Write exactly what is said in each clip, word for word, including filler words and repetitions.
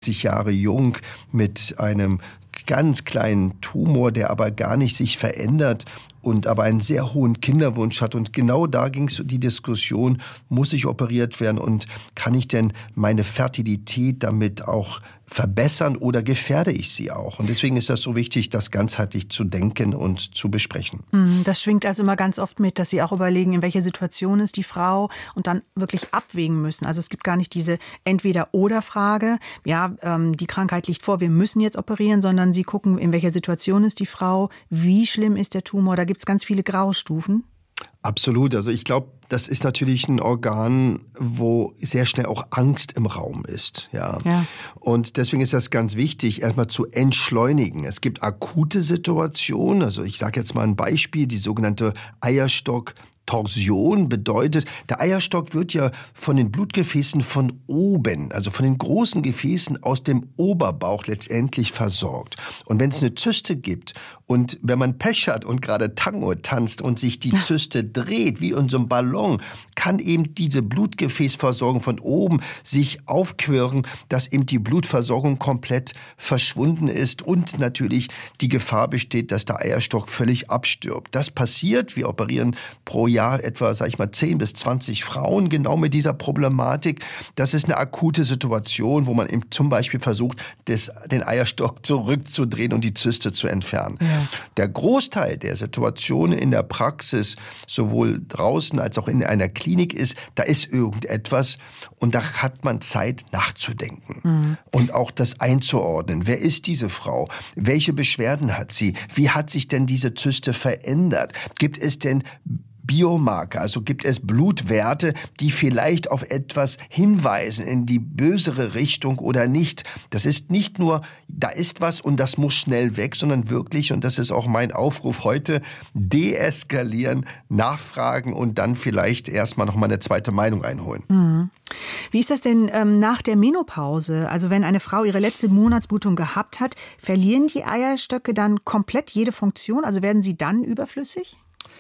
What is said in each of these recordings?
fünfzig Jahre jung mit einem ganz kleinen Tumor, der aber gar nicht sich verändert und aber einen sehr hohen Kinderwunsch hat. Und genau da ging es um die Diskussion, muss ich operiert werden und kann ich denn meine Fertilität damit auch verbessern oder gefährde ich sie auch? Und deswegen ist das so wichtig, das ganzheitlich zu denken und zu besprechen. Das schwingt also immer ganz oft mit, dass Sie auch überlegen, in welcher Situation ist die Frau und dann wirklich abwägen müssen. Also es gibt gar nicht diese Entweder-oder-Frage, ja, ähm, die Krankheit liegt vor, wir müssen jetzt operieren, sondern Sie gucken, in welcher Situation ist die Frau, wie schlimm ist der Tumor, da gibt es ganz viele Graustufen. Absolut. Also ich glaube, das ist natürlich ein Organ, wo sehr schnell auch Angst im Raum ist. Ja. Ja. Und deswegen ist das ganz wichtig, erstmal zu entschleunigen. Es gibt akute Situationen. Also ich sage jetzt mal ein Beispiel, die sogenannte Eierstock Torsion bedeutet, der Eierstock wird ja von den Blutgefäßen von oben, also von den großen Gefäßen aus dem Oberbauch letztendlich versorgt. Und wenn es eine Zyste gibt und wenn man Pech hat und gerade Tango tanzt und sich die Zyste dreht, wie in so einem Ballon, kann eben diese Blutgefäßversorgung von oben sich aufquirlen, dass eben die Blutversorgung komplett verschwunden ist und natürlich die Gefahr besteht, dass der Eierstock völlig abstirbt. Das passiert, wir operieren pro Jahr etwa, sag ich mal, zehn bis zwanzig Frauen genau mit dieser Problematik. Das ist eine akute Situation, wo man eben zum Beispiel versucht, das, den Eierstock zurückzudrehen und die Zyste zu entfernen. Ja. Der Großteil der Situationen in der Praxis, sowohl draußen als auch in einer Klinik ist, da ist irgendetwas und da hat man Zeit nachzudenken mhm. und auch das einzuordnen. Wer ist diese Frau? Welche Beschwerden hat sie? Wie hat sich denn diese Zyste verändert? Gibt es denn Biomarker, also gibt es Blutwerte, die vielleicht auf etwas hinweisen in die bösere Richtung oder nicht. Das ist nicht nur, da ist was und das muss schnell weg, sondern wirklich, und das ist auch mein Aufruf heute, deeskalieren, nachfragen und dann vielleicht erstmal noch mal eine zweite Meinung einholen. Mhm. Wie ist das denn ähm, nach der Menopause? Also wenn eine Frau ihre letzte Monatsblutung gehabt hat, verlieren die Eierstöcke dann komplett jede Funktion? Also werden sie dann überflüssig?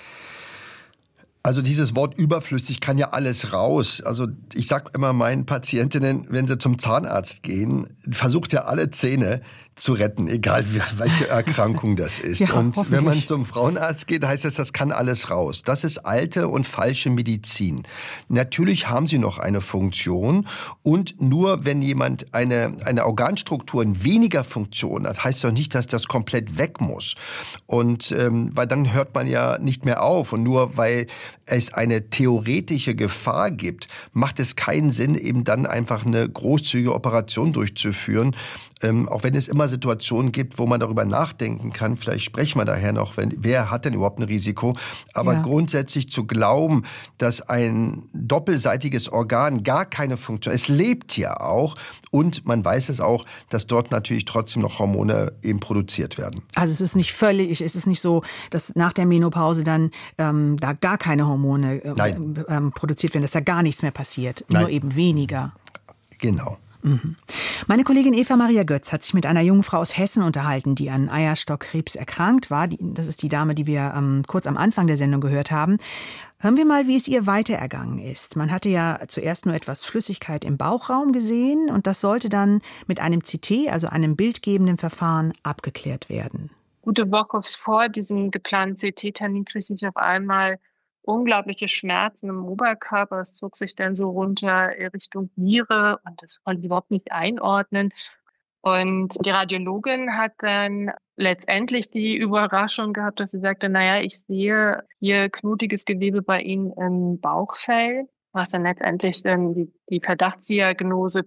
Also dieses Wort überflüssig kann ja alles raus. Also ich sage immer meinen Patientinnen, wenn sie zum Zahnarzt gehen, versucht ja alle Zähne zu retten, egal welche Erkrankung das ist. Ja, und wenn man zum Frauenarzt geht, heißt das, das kann alles raus. Das ist alte und falsche Medizin. Natürlich haben sie noch eine Funktion und nur wenn jemand eine, eine Organstruktur in weniger Funktion hat, heißt doch nicht, dass das komplett weg muss. Und ähm, weil dann hört man ja nicht mehr auf und nur weil es eine theoretische Gefahr gibt, macht es keinen Sinn, eben dann einfach eine großzügige Operation durchzuführen. Ähm, auch wenn es immer Situationen gibt, wo man darüber nachdenken kann, vielleicht sprechen wir daher noch, wenn, wer hat denn überhaupt ein Risiko, aber ja. grundsätzlich zu glauben, dass ein doppelseitiges Organ gar keine Funktion, es lebt ja auch und man weiß es auch, dass dort natürlich trotzdem noch Hormone eben produziert werden. Also es ist nicht völlig, es ist nicht so, dass nach der Menopause dann ähm, da gar keine Hormone äh, ähm, produziert werden, dass da gar nichts mehr passiert, Nein. nur eben weniger. Genau. Mhm. Meine Kollegin Eva Maria Götz hat sich mit einer jungen Frau aus Hessen unterhalten, die an Eierstockkrebs erkrankt war. Das ist die Dame, die wir ähm, kurz am Anfang der Sendung gehört haben. Hören wir mal, wie es ihr weiterergangen ist. Man hatte ja zuerst nur etwas Flüssigkeit im Bauchraum gesehen und das sollte dann mit einem C T, also einem bildgebenden Verfahren, abgeklärt werden. Gute Woche vor diesem geplanten C T-Termin kriegte ich auf einmal unglaubliche Schmerzen im Oberkörper. Es zog sich dann so runter Richtung Niere und das konnte ich überhaupt nicht einordnen. Und die Radiologin hat dann letztendlich die Überraschung gehabt, dass sie sagte, naja, ich sehe hier knotiges Gewebe bei Ihnen im Bauchfell, was dann letztendlich dann die, die Verdachtsdiagnose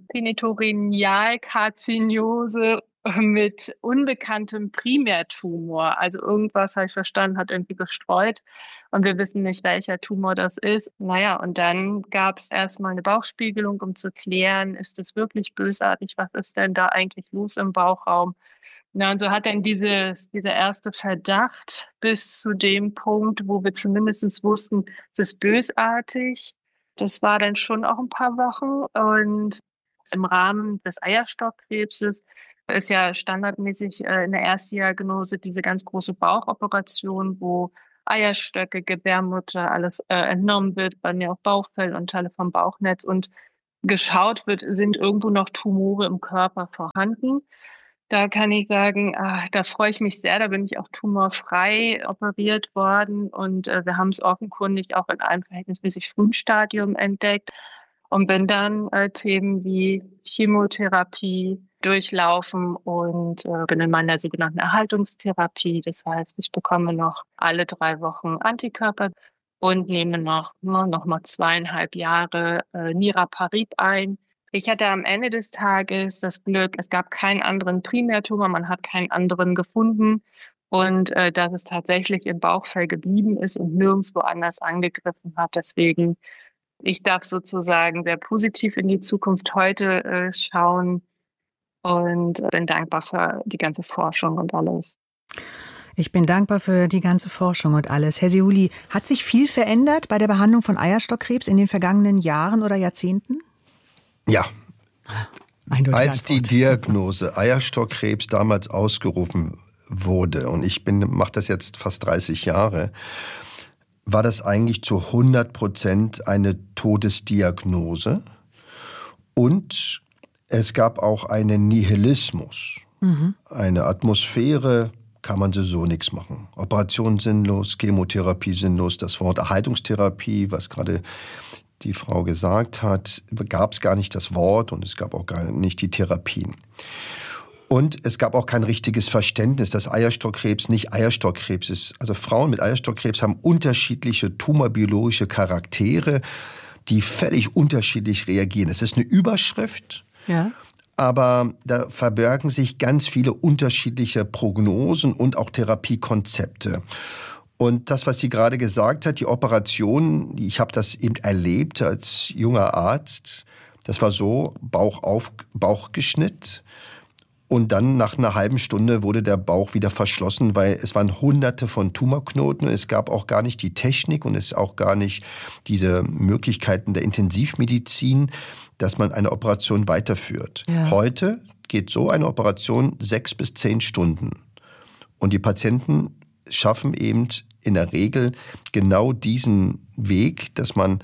Penitorenalkarzinose mit unbekanntem Primärtumor. Also irgendwas, habe ich verstanden, hat irgendwie gestreut und wir wissen nicht, welcher Tumor das ist. Naja, und dann gab es erstmal eine Bauchspiegelung, um zu klären, ist es wirklich bösartig, was ist denn da eigentlich los im Bauchraum? Na, und so hat dann dieses, dieser erste Verdacht bis zu dem Punkt, wo wir zumindest wussten, es ist bösartig. Das war dann schon auch ein paar Wochen und im Rahmen des Eierstockkrebses ist ja standardmäßig äh, in der Erstdiagnose diese ganz große Bauchoperation, wo Eierstöcke, Gebärmutter, alles äh, entnommen wird, bei mir auch Bauchfell und Teile vom Bauchnetz. Und geschaut wird, sind irgendwo noch Tumore im Körper vorhanden. Da kann ich sagen, ah, da freue ich mich sehr, da bin ich auch tumorfrei operiert worden und äh, wir haben es offenkundig auch in einem verhältnismäßig frühen Stadium entdeckt und bin dann äh, Themen wie Chemotherapie durchlaufen und äh, bin in meiner sogenannten Erhaltungstherapie. Das heißt, ich bekomme noch alle drei Wochen Antikörper und nehme noch, noch mal zweieinhalb Jahre äh, Niraparib ein. Ich hatte am Ende des Tages das Glück, es gab keinen anderen Primärtumor, man hat keinen anderen gefunden und äh, dass es tatsächlich im Bauchfell geblieben ist und nirgendwo anders angegriffen hat. Deswegen, ich darf sozusagen sehr positiv in die Zukunft heute äh, schauen und bin dankbar für die ganze Forschung und alles. Ich bin dankbar für die ganze Forschung und alles. Herr Sehouli, hat sich viel verändert bei der Behandlung von Eierstockkrebs in den vergangenen Jahren oder Jahrzehnten? Ja. Eindeutige Als Antwort. die Diagnose Eierstockkrebs damals ausgerufen wurde, und ich bin mache das jetzt fast dreißig Jahre, war das eigentlich zu hundert Prozent eine Todesdiagnose. Und es gab auch einen Nihilismus, mhm. eine Atmosphäre, kann man so nichts machen. Operation sinnlos, Chemotherapie sinnlos, das Wort Erhaltungstherapie, was gerade die Frau gesagt hat, gab es gar nicht das Wort und es gab auch gar nicht die Therapien. Und es gab auch kein richtiges Verständnis, dass Eierstockkrebs nicht Eierstockkrebs ist. Also Frauen mit Eierstockkrebs haben unterschiedliche tumorbiologische Charaktere, die völlig unterschiedlich reagieren. Es ist eine Überschrift, ja. aber da verbergen sich ganz viele unterschiedliche Prognosen und auch Therapiekonzepte. Und das, was sie gerade gesagt hat, die Operation, ich habe das eben erlebt als junger Arzt, das war so, Bauch auf, Bauchgeschnitt und dann nach einer halben Stunde wurde der Bauch wieder verschlossen, weil es waren hunderte von Tumorknoten und es gab auch gar nicht die Technik und es auch gar nicht diese Möglichkeiten der Intensivmedizin, dass man eine Operation weiterführt. Ja. Heute geht so eine Operation sechs bis zehn Stunden und die Patienten schaffen eben in der Regel genau diesen Weg, dass man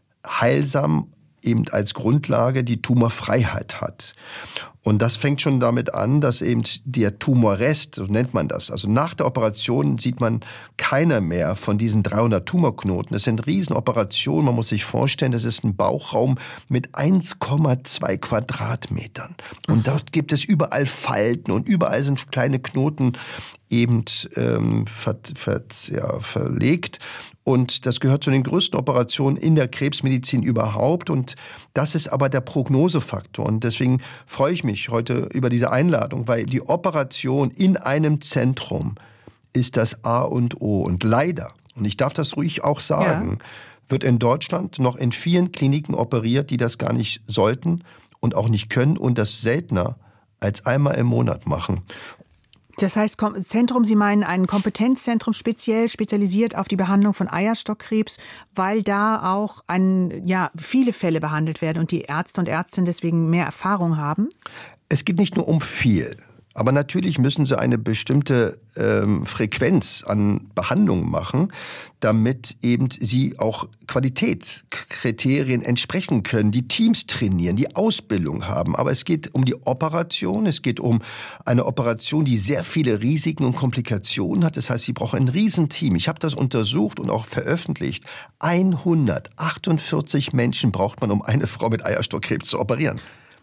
heilsam eben als Grundlage die Tumorfreiheit hat. Und das fängt schon damit an, dass eben der Tumorrest, so nennt man das, also nach der Operation sieht man keiner mehr von diesen dreihundert Tumorknoten. Das sind Riesenoperationen, man muss sich vorstellen, das ist ein Bauchraum mit eins Komma zwei Quadratmetern. Und dort gibt es überall Falten und überall sind kleine Knoten eben ähm, ver, ver, ja, verlegt. Und das gehört zu den größten Operationen in der Krebsmedizin überhaupt. Und das ist aber der Prognosefaktor. Und deswegen freue ich mich heute über diese Einladung, weil die Operation in einem Zentrum ist das A und O. Und leider, und ich darf das ruhig auch sagen, ja. wird in Deutschland noch in vielen Kliniken operiert, die das gar nicht sollten und auch nicht können und das seltener als einmal im Monat machen. Das heißt, Zentrum, Sie meinen ein Kompetenzzentrum speziell spezialisiert auf die Behandlung von Eierstockkrebs, weil da auch ein, ja, viele Fälle behandelt werden und die Ärzte und Ärztinnen deswegen mehr Erfahrung haben? Es geht nicht nur um viel. Aber natürlich müssen sie eine bestimmte ähm, Frequenz an Behandlungen machen, damit eben sie auch Qualitätskriterien entsprechen können, die Teams trainieren, die Ausbildung haben. Aber es geht um die Operation, es geht um eine Operation, die sehr viele Risiken und Komplikationen hat. Das heißt, sie brauchen ein Riesenteam. Ich habe das untersucht und auch veröffentlicht. hundertachtundvierzig Menschen braucht man, um eine Frau mit Eierstockkrebs zu operieren.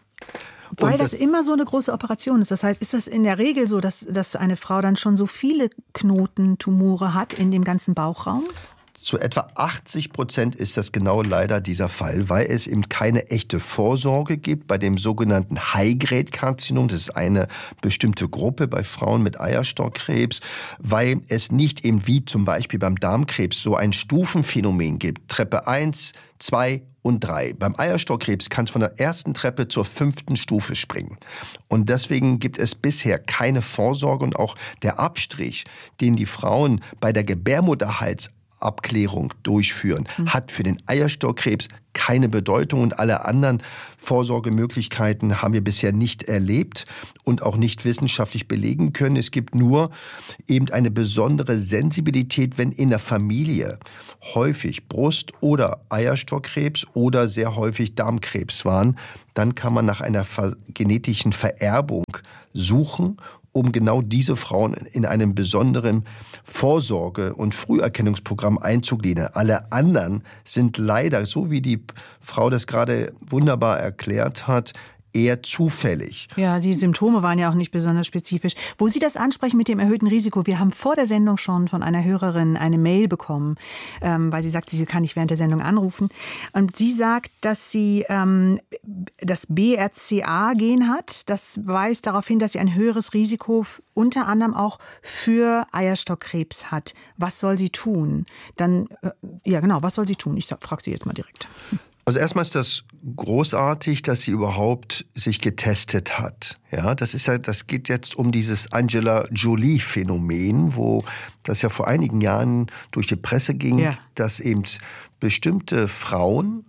Weil das, das immer so eine große Operation ist. Das heißt, ist das in der Regel so, dass, dass eine Frau dann schon so viele Knoten, Tumore hat in dem ganzen Bauchraum? Zu etwa achtzig Prozent ist das genau leider dieser Fall, weil es eben keine echte Vorsorge gibt bei dem sogenannten High-Grade-Karzinom. Das ist eine bestimmte Gruppe bei Frauen mit Eierstockkrebs, weil es nicht eben wie zum Beispiel beim Darmkrebs so ein Stufenphänomen gibt. Treppe eins, zwei und drei. Beim Eierstockkrebs kannst du von der ersten Treppe zur fünften Stufe springen. Und deswegen gibt es bisher keine Vorsorge und auch der Abstrich, den die Frauen bei der Gebärmutterhals Abklärung durchführen. Mhm. Hat für den Eierstockkrebs keine Bedeutung und alle anderen Vorsorgemöglichkeiten haben wir bisher nicht erlebt und auch nicht wissenschaftlich belegen können. Es gibt nur eben eine besondere Sensibilität, wenn in der Familie häufig Brust- oder Eierstockkrebs oder sehr häufig Darmkrebs waren. Dann kann man nach einer genetischen Vererbung suchen, um genau diese Frauen in einem besonderen Vorsorge- und Früherkennungsprogramm einzugliedern. Alle anderen sind leider, so wie die Frau das gerade wunderbar erklärt hat, eher zufällig. Ja, die Symptome waren ja auch nicht besonders spezifisch. Wo Sie das ansprechen mit dem erhöhten Risiko, wir haben vor der Sendung schon von einer Hörerin eine Mail bekommen, ähm, weil sie sagt, sie kann nicht während der Sendung anrufen. Und sie sagt, dass sie ähm, das B R C A-Gen hat. Das weist darauf hin, dass sie ein höheres Risiko unter anderem auch für Eierstockkrebs hat. Was soll sie tun? Dann, äh, ja genau, was soll sie tun? Ich frage sie jetzt mal direkt. Also erstmal ist das großartig, dass sie überhaupt sich getestet hat. Ja, das ist ja, das geht jetzt um dieses Angela Jolie-Phänomen, wo das ja vor einigen Jahren durch die Presse ging, ja. dass eben bestimmte Frauen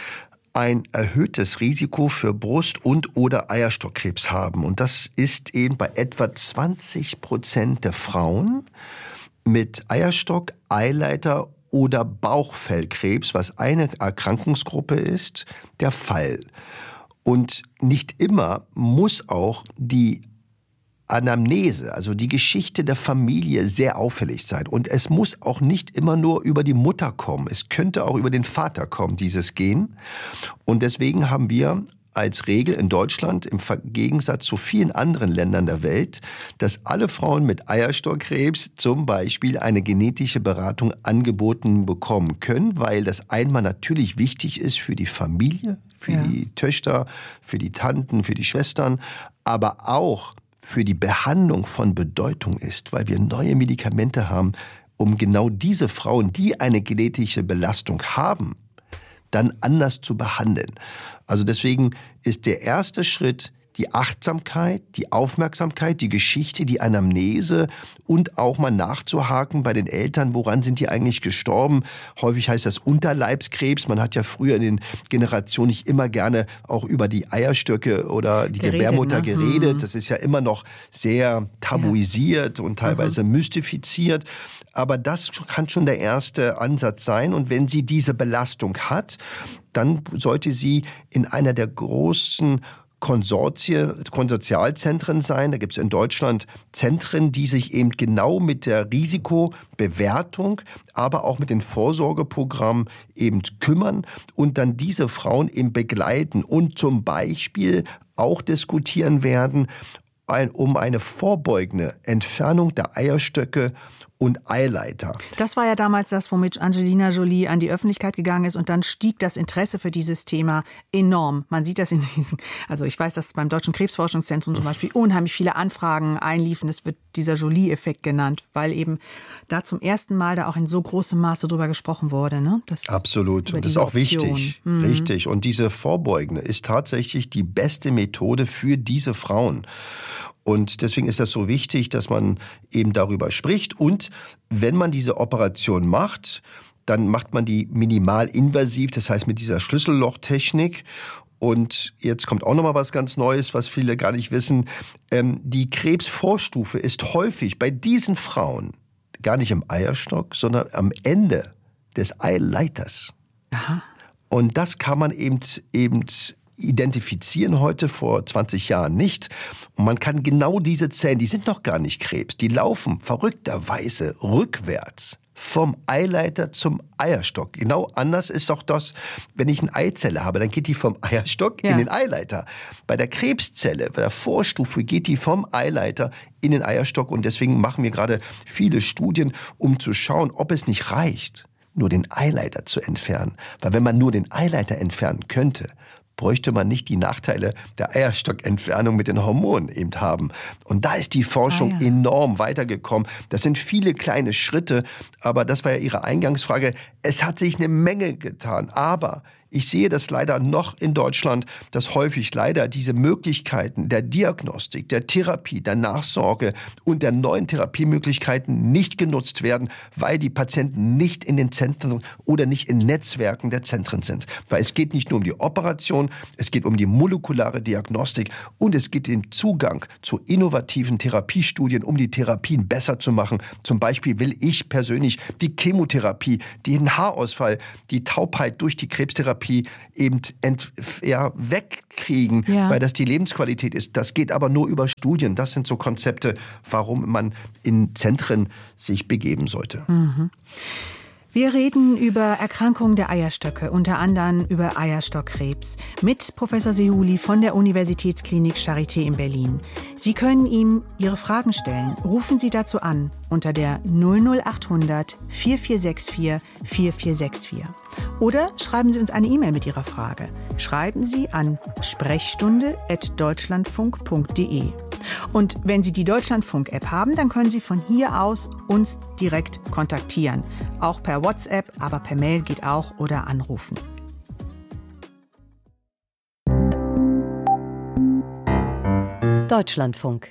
ein erhöhtes Risiko für Brust- und oder Eierstockkrebs haben. Und das ist eben bei etwa zwanzig Prozent der Frauen mit Eierstock, Eileiter oder Bauchfellkrebs, was eine Erkrankungsgruppe ist, der Fall. Und nicht immer muss auch die Anamnese, also die Geschichte der Familie, sehr auffällig sein. Und es muss auch nicht immer nur über die Mutter kommen. Es könnte auch über den Vater kommen, dieses Gen. Und deswegen haben wir als Regel in Deutschland im Gegensatz zu vielen anderen Ländern der Welt, dass alle Frauen mit Eierstockkrebs zum Beispiel eine genetische Beratung angeboten bekommen können, weil das einmal natürlich wichtig ist für die Familie, für ja. die Töchter, für die Tanten, für die Schwestern, aber auch für die Behandlung von Bedeutung ist, weil wir neue Medikamente haben, um genau diese Frauen, die eine genetische Belastung haben, dann anders zu behandeln. Also deswegen ist der erste Schritt die Achtsamkeit, die Aufmerksamkeit, die Geschichte, die Anamnese und auch mal nachzuhaken bei den Eltern, woran sind die eigentlich gestorben. Häufig heißt das Unterleibskrebs. Man hat ja früher in den Generationen nicht immer gerne auch über die Eierstöcke oder die geredet, Gebärmutter ne? geredet. Das ist ja immer noch sehr tabuisiert ja. und teilweise mhm. mystifiziert. Aber das kann schon der erste Ansatz sein. Und wenn sie diese Belastung hat, dann sollte sie in einer der großen Konsortien, Konsortialzentren sein. Da gibt es in Deutschland Zentren, die sich eben genau mit der Risikobewertung, aber auch mit den Vorsorgeprogrammen eben kümmern und dann diese Frauen eben begleiten und zum Beispiel auch diskutieren werden, ein, um eine vorbeugende Entfernung der Eierstöcke und Eileiter. Das war ja damals das, womit Angelina Jolie an die Öffentlichkeit gegangen ist und dann stieg das Interesse für dieses Thema enorm. Man sieht das in diesen, also ich weiß, dass beim Deutschen Krebsforschungszentrum zum Beispiel unheimlich viele Anfragen einliefen. Das wird dieser Jolie-Effekt genannt, weil eben da zum ersten Mal da auch in so großem Maße drüber gesprochen wurde. Ne? Das Absolut. Und das ist auch Option. wichtig. Mhm. Richtig. Und diese vorbeugende ist tatsächlich die beste Methode für diese Frauen. Und deswegen ist das so wichtig, dass man eben darüber spricht. Und wenn man diese Operation macht, dann macht man die minimalinvasiv, das heißt mit dieser Schlüssellochtechnik. Und jetzt kommt auch noch mal was ganz Neues, was viele gar nicht wissen. Ähm, die Krebsvorstufe ist häufig bei diesen Frauen gar nicht im Eierstock, sondern am Ende des Eileiters. Aha. Und das kann man eben eben identifizieren heute, vor zwanzig Jahren nicht. Und man kann genau diese Zellen, die sind noch gar nicht Krebs, die laufen verrückterweise rückwärts vom Eileiter zum Eierstock. Genau anders ist doch das, wenn ich eine Eizelle habe, dann geht die vom Eierstock ja. in den Eileiter. Bei der Krebszelle, bei der Vorstufe geht die vom Eileiter in den Eierstock. Und deswegen machen wir gerade viele Studien, um zu schauen, ob es nicht reicht, nur den Eileiter zu entfernen. Weil wenn man nur den Eileiter entfernen könnte, bräuchte man nicht die Nachteile der Eierstockentfernung mit den Hormonen eben haben. Und da ist die Forschung ah, ja. enorm weitergekommen. Das sind viele kleine Schritte, aber das war ja Ihre Eingangsfrage. Es hat sich eine Menge getan, aber Ich sehe das leider noch in Deutschland, dass häufig leider diese Möglichkeiten der Diagnostik, der Therapie, der Nachsorge und der neuen Therapiemöglichkeiten nicht genutzt werden, weil die Patienten nicht in den Zentren oder nicht in Netzwerken der Zentren sind. Weil es geht nicht nur um die Operation, es geht um die molekulare Diagnostik und es geht um Zugang zu innovativen Therapiestudien, um die Therapien besser zu machen. Zum Beispiel will ich persönlich die Chemotherapie, den Haarausfall, die Taubheit durch die Krebstherapie eben ent, ja, wegkriegen, ja. weil das die Lebensqualität ist. Das geht aber nur über Studien. Das sind so Konzepte, warum man in Zentren sich begeben sollte. Mhm. Wir reden über Erkrankungen der Eierstöcke, unter anderem über Eierstockkrebs, mit Professor Sehouli von der Universitätsklinik Charité in Berlin. Sie können ihm Ihre Fragen stellen. Rufen Sie dazu an unter der null null achthundert vierundvierzig vierundvierzig vierundvierzig. Oder schreiben Sie uns eine E-Mail mit Ihrer Frage. Schreiben Sie an sprechstunde at deutschlandfunk punkt de. Und wenn Sie die Deutschlandfunk-App haben, dann können Sie von hier aus uns direkt kontaktieren. Auch per WhatsApp, aber per Mail geht auch oder anrufen. Deutschlandfunk.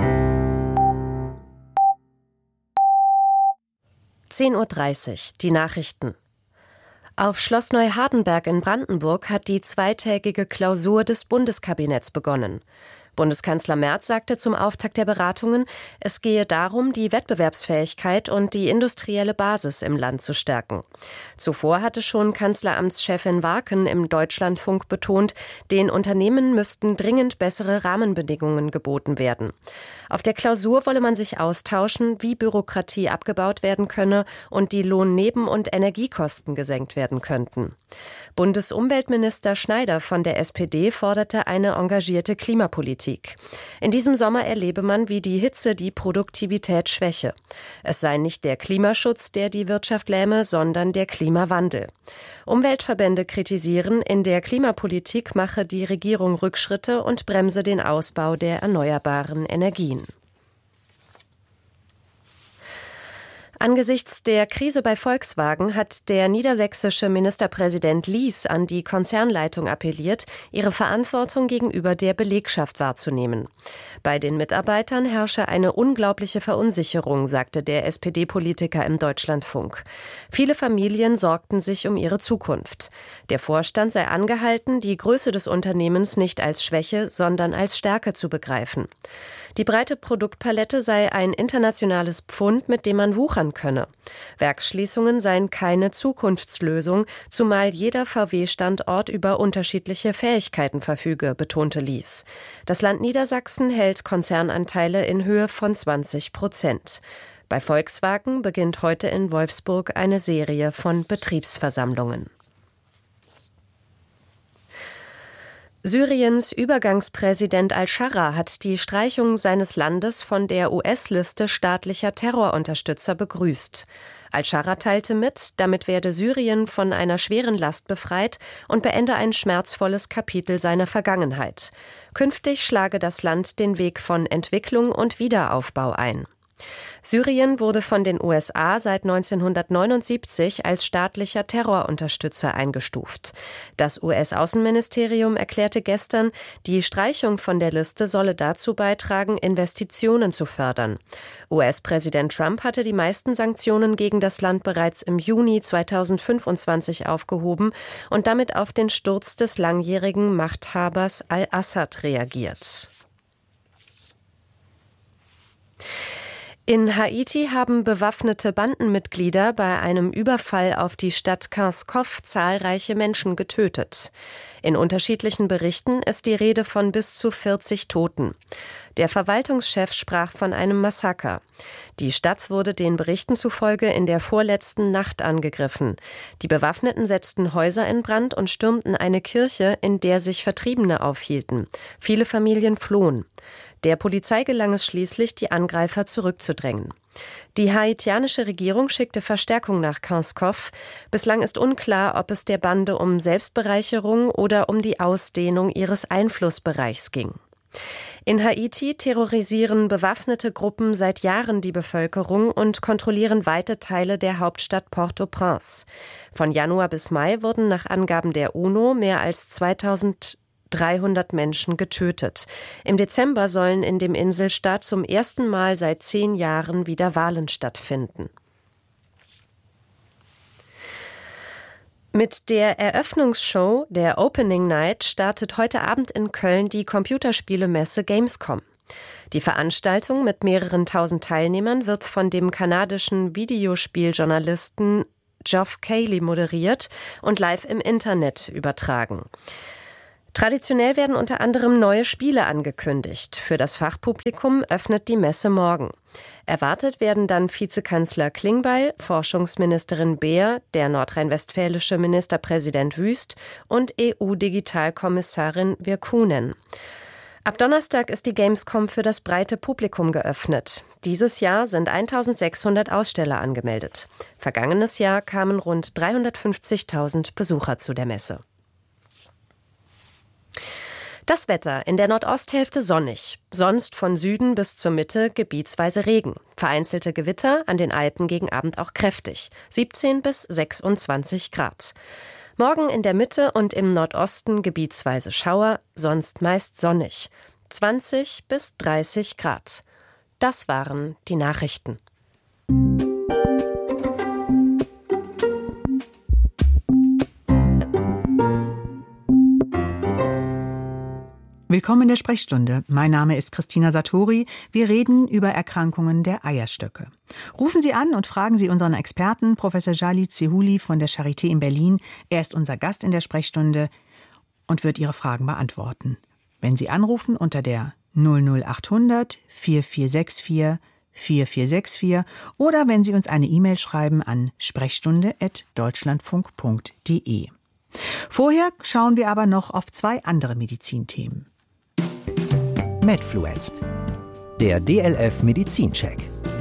zehn Uhr dreißig, die Nachrichten. Auf Schloss Neuhardenberg in Brandenburg hat die zweitägige Klausur des Bundeskabinetts begonnen. Bundeskanzler Merz sagte zum Auftakt der Beratungen, es gehe darum, die Wettbewerbsfähigkeit und die industrielle Basis im Land zu stärken. Zuvor hatte schon Kanzleramtschefin Warken im Deutschlandfunk betont, den Unternehmen müssten dringend bessere Rahmenbedingungen geboten werden. Auf der Klausur wolle man sich austauschen, wie Bürokratie abgebaut werden könne und die Lohnneben- und Energiekosten gesenkt werden könnten. Bundesumweltminister Schneider von der S P D forderte eine engagierte Klimapolitik. In diesem Sommer erlebe man, wie die Hitze die Produktivität schwäche. Es sei nicht der Klimaschutz, der die Wirtschaft lähme, sondern der Klimawandel. Umweltverbände kritisieren, in der Klimapolitik mache die Regierung Rückschritte und bremse den Ausbau der erneuerbaren Energien. Angesichts der Krise bei Volkswagen hat der niedersächsische Ministerpräsident Lies an die Konzernleitung appelliert, ihre Verantwortung gegenüber der Belegschaft wahrzunehmen. Bei den Mitarbeitern herrsche eine unglaubliche Verunsicherung, sagte der S P D-Politiker im Deutschlandfunk. Viele Familien sorgten sich um ihre Zukunft. Der Vorstand sei angehalten, die Größe des Unternehmens nicht als Schwäche, sondern als Stärke zu begreifen. Die breite Produktpalette sei ein internationales Pfund, mit dem man wuchern könne. Werksschließungen seien keine Zukunftslösung, zumal jeder V W-Standort über unterschiedliche Fähigkeiten verfüge, betonte Lies. Das Land Niedersachsen hält Konzernanteile in Höhe von zwanzig Prozent. Bei Volkswagen beginnt heute in Wolfsburg eine Serie von Betriebsversammlungen. Syriens Übergangspräsident al-Scharra hat die Streichung seines Landes von der U S-Liste staatlicher Terrorunterstützer begrüßt. Al-Scharra teilte mit, damit werde Syrien von einer schweren Last befreit und beende ein schmerzvolles Kapitel seiner Vergangenheit. Künftig schlage das Land den Weg von Entwicklung und Wiederaufbau ein. Syrien wurde von den U S A seit neunzehnhundertneunundsiebzig als staatlicher Terrorunterstützer eingestuft. Das U S-Außenministerium erklärte gestern, die Streichung von der Liste solle dazu beitragen, Investitionen zu fördern. U S-Präsident Trump hatte die meisten Sanktionen gegen das Land bereits im Juni zweitausendfünfundzwanzig aufgehoben und damit auf den Sturz des langjährigen Machthabers al-Assad reagiert. In Haiti haben bewaffnete Bandenmitglieder bei einem Überfall auf die Stadt Kinskov zahlreiche Menschen getötet. In unterschiedlichen Berichten ist die Rede von bis zu vierzig Toten. Der Verwaltungschef sprach von einem Massaker. Die Stadt wurde den Berichten zufolge in der vorletzten Nacht angegriffen. Die Bewaffneten setzten Häuser in Brand und stürmten eine Kirche, in der sich Vertriebene aufhielten. Viele Familien flohen. Der Polizei gelang es schließlich, die Angreifer zurückzudrängen. Die haitianische Regierung schickte Verstärkung nach Kinskov. Bislang ist unklar, ob es der Bande um Selbstbereicherung oder um die Ausdehnung ihres Einflussbereichs ging. In Haiti terrorisieren bewaffnete Gruppen seit Jahren die Bevölkerung und kontrollieren weite Teile der Hauptstadt Port-au-Prince. Von Januar bis Mai wurden nach Angaben der UNO mehr als zweitausenddreihundert Menschen getötet. Im Dezember sollen in dem Inselstaat zum ersten Mal seit zehn Jahren wieder Wahlen stattfinden. Mit der Eröffnungsshow der Opening Night startet heute Abend in Köln die Computerspielemesse Gamescom. Die Veranstaltung mit mehreren tausend Teilnehmern wird von dem kanadischen Videospieljournalisten Geoff Keighley moderiert und live im Internet übertragen. Traditionell werden unter anderem neue Spiele angekündigt. Für das Fachpublikum öffnet die Messe morgen. Erwartet werden dann Vizekanzler Klingbeil, Forschungsministerin Beer, der nordrhein-westfälische Ministerpräsident Wüst und E U-Digitalkommissarin Virkkunen. Ab Donnerstag ist die Gamescom für das breite Publikum geöffnet. Dieses Jahr sind eintausendsechshundert Aussteller angemeldet. Vergangenes Jahr kamen rund dreihundertfünfzigtausend Besucher zu der Messe. Das Wetter: in der Nordosthälfte sonnig, sonst von Süden bis zur Mitte gebietsweise Regen. Vereinzelte Gewitter, an den Alpen gegen Abend auch kräftig, siebzehn bis sechsundzwanzig Grad. Morgen in der Mitte und im Nordosten gebietsweise Schauer, sonst meist sonnig, zwanzig bis dreißig Grad. Das waren die Nachrichten. Willkommen in der Sprechstunde. Mein Name ist Christina Satori. Wir reden über Erkrankungen der Eierstöcke. Rufen Sie an und fragen Sie unseren Experten, Professor Jalid Zehuli von der Charité in Berlin. Er ist unser Gast in der Sprechstunde und wird Ihre Fragen beantworten. Wenn Sie anrufen unter der null null achthundert vier vier sechs vier vier vier sechs vier oder wenn Sie uns eine E-Mail schreiben an sprechstunde at deutschlandfunk punkt de. Vorher schauen wir aber noch auf zwei andere Medizinthemen. Medfluenced, der D L F Medizincheck.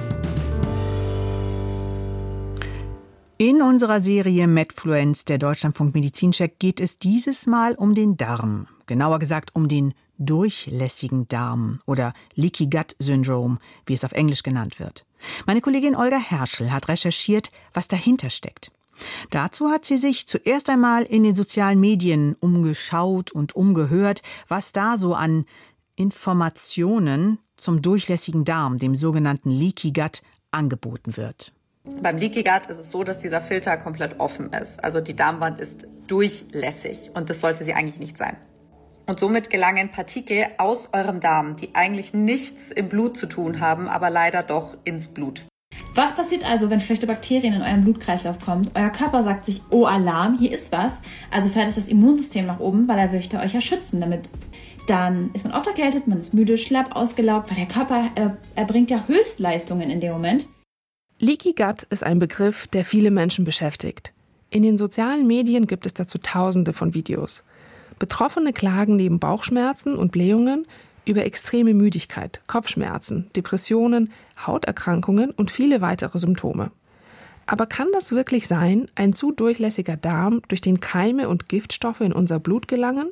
In unserer Serie Medfluenced, der Deutschlandfunk Medizincheck, geht es dieses Mal um den Darm. Genauer gesagt um den durchlässigen Darm oder Leaky Gut Syndrome, wie es auf Englisch genannt wird. Meine Kollegin Olga Herschel hat recherchiert, was dahinter steckt. Dazu hat sie sich zuerst einmal in den sozialen Medien umgeschaut und umgehört, was da so an Informationen zum durchlässigen Darm, dem sogenannten Leaky Gut, angeboten wird. Beim Leaky Gut ist es so, dass dieser Filter komplett offen ist. Also die Darmwand ist durchlässig und das sollte sie eigentlich nicht sein. Und somit gelangen Partikel aus eurem Darm, die eigentlich nichts im Blut zu tun haben, aber leider doch ins Blut. Was passiert also, wenn schlechte Bakterien in euren Blutkreislauf kommen? Euer Körper sagt sich, oh Alarm, hier ist was. Also fährt es das Immunsystem nach oben, weil er möchte euch ja schützen damit. Dann ist man oft erkältet, man ist müde, schlapp, ausgelaugt, weil der Körper äh, erbringt ja Höchstleistungen in dem Moment. Leaky Gut ist ein Begriff, der viele Menschen beschäftigt. In den sozialen Medien gibt es dazu tausende von Videos. Betroffene klagen neben Bauchschmerzen und Blähungen über extreme Müdigkeit, Kopfschmerzen, Depressionen, Hauterkrankungen und viele weitere Symptome. Aber kann das wirklich sein, ein zu durchlässiger Darm, durch den Keime und Giftstoffe in unser Blut gelangen?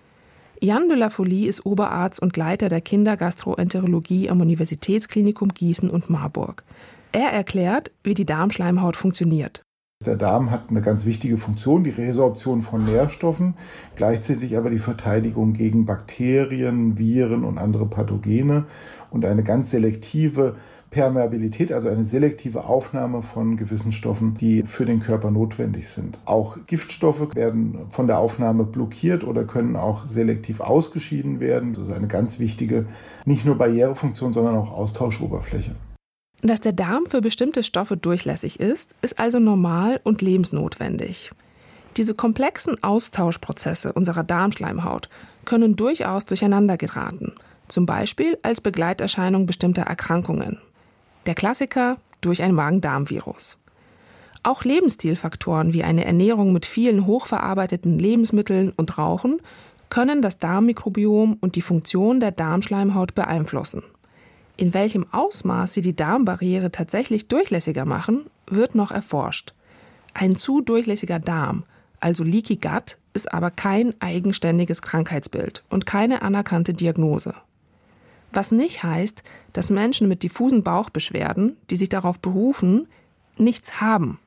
Jan de la Folie ist Oberarzt und Leiter der Kindergastroenterologie am Universitätsklinikum Gießen und Marburg. Er erklärt, wie die Darmschleimhaut funktioniert. Der Darm hat eine ganz wichtige Funktion, die Resorption von Nährstoffen, gleichzeitig aber die Verteidigung gegen Bakterien, Viren und andere Pathogene und eine ganz selektive Permeabilität, also eine selektive Aufnahme von gewissen Stoffen, die für den Körper notwendig sind. Auch Giftstoffe werden von der Aufnahme blockiert oder können auch selektiv ausgeschieden werden. Das ist eine ganz wichtige, nicht nur Barrierefunktion, sondern auch Austauscheoberfläche. Dass der Darm für bestimmte Stoffe durchlässig ist, ist also normal und lebensnotwendig. Diese komplexen Austauschprozesse unserer Darmschleimhaut können durchaus durcheinander geraten, zum Beispiel als Begleiterscheinung bestimmter Erkrankungen. Der Klassiker durch ein Magen-Darm-Virus. Auch Lebensstilfaktoren wie eine Ernährung mit vielen hochverarbeiteten Lebensmitteln und Rauchen können das Darmmikrobiom und die Funktion der Darmschleimhaut beeinflussen. In welchem Ausmaß sie die Darmbarriere tatsächlich durchlässiger machen, wird noch erforscht. Ein zu durchlässiger Darm, also Leaky Gut, ist aber kein eigenständiges Krankheitsbild und keine anerkannte Diagnose. Was nicht heißt, dass Menschen mit diffusen Bauchbeschwerden, die sich darauf berufen, nichts haben.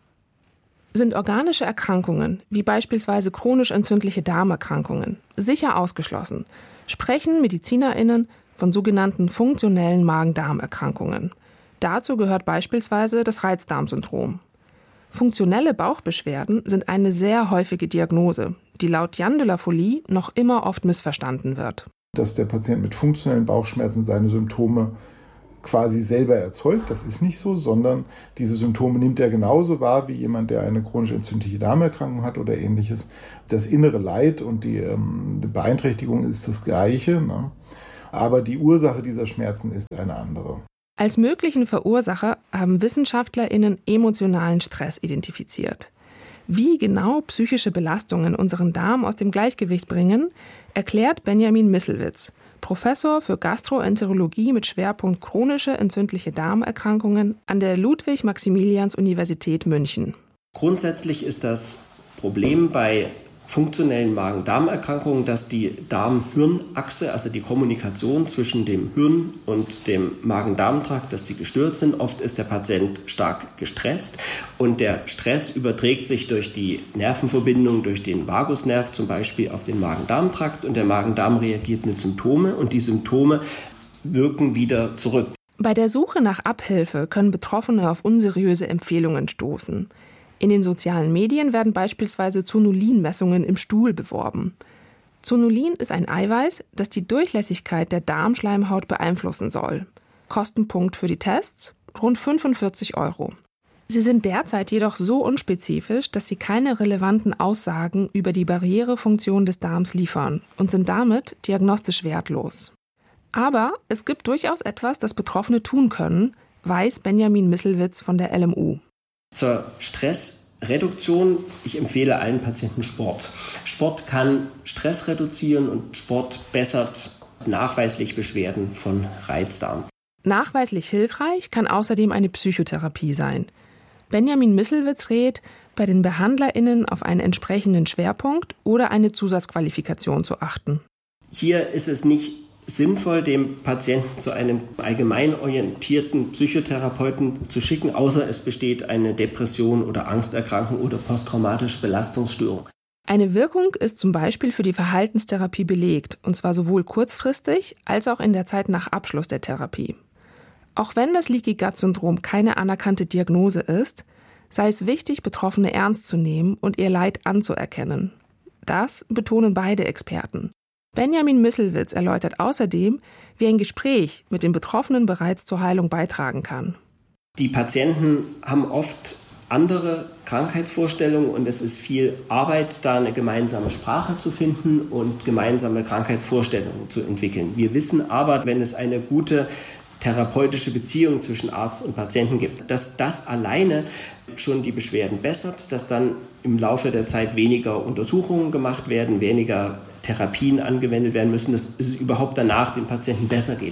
Sind organische Erkrankungen, wie beispielsweise chronisch entzündliche Darmerkrankungen, sicher ausgeschlossen, sprechen MedizinerInnen von sogenannten funktionellen Magen-Darm-Erkrankungen. Dazu gehört beispielsweise das Reizdarmsyndrom. Funktionelle Bauchbeschwerden sind eine sehr häufige Diagnose, die laut Jan de la Folie noch immer oft missverstanden wird. Dass der Patient mit funktionellen Bauchschmerzen seine Symptome quasi selber erzeugt, das ist nicht so, sondern diese Symptome nimmt er genauso wahr wie jemand, der eine chronisch entzündliche Darmerkrankung hat oder ähnliches. Das innere Leid und die, ähm, die Beeinträchtigung ist das Gleiche, ne? Aber die Ursache dieser Schmerzen ist eine andere. Als möglichen Verursacher haben WissenschaftlerInnen emotionalen Stress identifiziert. Wie genau psychische Belastungen unseren Darm aus dem Gleichgewicht bringen, erklärt Benjamin Misselwitz, Professor für Gastroenterologie mit Schwerpunkt chronische entzündliche Darmerkrankungen an der Ludwig-Maximilians-Universität München. Grundsätzlich ist das Problem bei funktionellen Magen-Darm-Erkrankungen, dass die Darm-Hirn-Achse, also die Kommunikation zwischen dem Hirn und dem Magen-Darm-Trakt, dass die gestört sind. Oft ist der Patient stark gestresst und der Stress überträgt sich durch die Nervenverbindung, durch den Vagusnerv zum Beispiel auf den Magen-Darm-Trakt und der Magen-Darm reagiert mit Symptomen und die Symptome wirken wieder zurück. Bei der Suche nach Abhilfe können Betroffene auf unseriöse Empfehlungen stoßen. In den sozialen Medien werden beispielsweise Zonulin-Messungen im Stuhl beworben. Zonulin ist ein Eiweiß, das die Durchlässigkeit der Darmschleimhaut beeinflussen soll. Kostenpunkt für die Tests? Rund fünfundvierzig Euro. Sie sind derzeit jedoch so unspezifisch, dass sie keine relevanten Aussagen über die Barrierefunktion des Darms liefern und sind damit diagnostisch wertlos. Aber es gibt durchaus etwas, das Betroffene tun können, weiß Benjamin Misselwitz von der L M U. Zur Stressreduktion, ich empfehle allen Patienten Sport. Sport kann Stress reduzieren und Sport bessert nachweislich Beschwerden von Reizdarm. Nachweislich hilfreich kann außerdem eine Psychotherapie sein. Benjamin Misselwitz rät, bei den BehandlerInnen auf einen entsprechenden Schwerpunkt oder eine Zusatzqualifikation zu achten. Hier ist es nicht sinnvoll, dem Patienten zu einem allgemein orientierten Psychotherapeuten zu schicken, außer es besteht eine Depression oder Angsterkrankung oder posttraumatische Belastungsstörung. Eine Wirkung ist zum Beispiel für die Verhaltenstherapie belegt, und zwar sowohl kurzfristig als auch in der Zeit nach Abschluss der Therapie. Auch wenn das Leaky-Gut-Syndrom keine anerkannte Diagnose ist, sei es wichtig, Betroffene ernst zu nehmen und ihr Leid anzuerkennen. Das betonen beide Experten. Benjamin Misselwitz erläutert außerdem, wie ein Gespräch mit den Betroffenen bereits zur Heilung beitragen kann. Die Patienten haben oft andere Krankheitsvorstellungen und es ist viel Arbeit, da eine gemeinsame Sprache zu finden und gemeinsame Krankheitsvorstellungen zu entwickeln. Wir wissen aber, wenn es eine gute therapeutische Beziehung zwischen Arzt und Patienten gibt, dass das alleine schon die Beschwerden bessert, dass dann im Laufe der Zeit weniger Untersuchungen gemacht werden, weniger Therapien angewendet werden müssen, dass es überhaupt danach dem Patienten besser geht.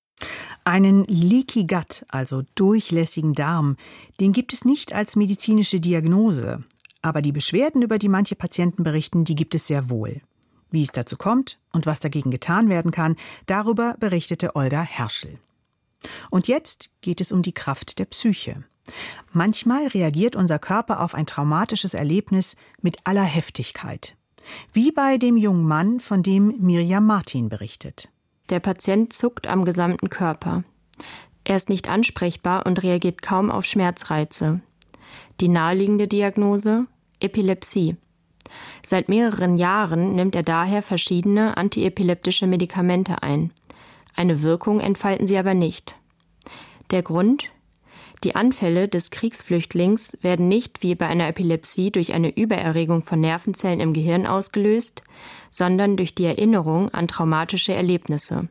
Einen Leaky Gut, also durchlässigen Darm, den gibt es nicht als medizinische Diagnose. Aber die Beschwerden, über die manche Patienten berichten, die gibt es sehr wohl. Wie es dazu kommt und was dagegen getan werden kann, darüber berichtete Olga Herschel. Und jetzt geht es um die Kraft der Psyche. Manchmal reagiert unser Körper auf ein traumatisches Erlebnis mit aller Heftigkeit. Wie bei dem jungen Mann, von dem Miriam Martin berichtet. Der Patient zuckt am gesamten Körper. Er ist nicht ansprechbar und reagiert kaum auf Schmerzreize. Die naheliegende Diagnose? Epilepsie. Seit mehreren Jahren nimmt er daher verschiedene antiepileptische Medikamente ein. Eine Wirkung entfalten sie aber nicht. Der Grund? Die Anfälle des Kriegsflüchtlings werden nicht wie bei einer Epilepsie durch eine Übererregung von Nervenzellen im Gehirn ausgelöst, sondern durch die Erinnerung an traumatische Erlebnisse.